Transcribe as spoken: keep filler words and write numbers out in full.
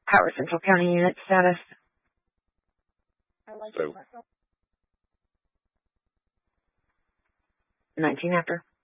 Power Central County unit status. So, nineteen after.